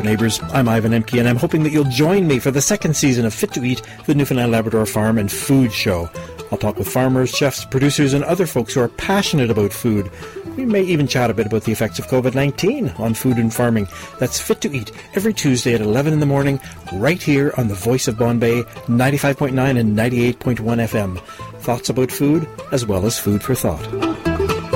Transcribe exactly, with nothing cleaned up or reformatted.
neighbours. I'm Ivan Emke, and I'm hoping that you'll join me for the second season of Fit to Eat, the Newfoundland Labrador Farm and Food Show. I'll talk with farmers, chefs, producers, and other folks who are passionate about food. We may even chat a bit about the effects of covid nineteen on food and farming. That's Fit to Eat every Tuesday at eleven in the morning, right here on the Voice of Bombay, ninety-five point nine and ninety-eight point one F M. Thoughts about food, as well as food for thought.